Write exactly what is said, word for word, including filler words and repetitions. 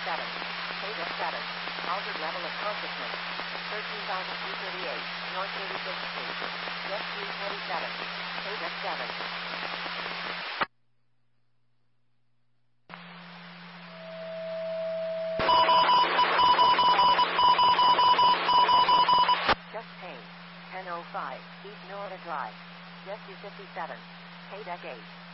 thirty-seven. K-Deck status. Altered level of consciousness. thirteen thousand two hundred thirty-eight. North eighty-sixth Street. Jet three twenty-seven. K-Deck status. Just paid. ten oh five. East Nora Drive. Jet two fifty-seven. K-Deck eight.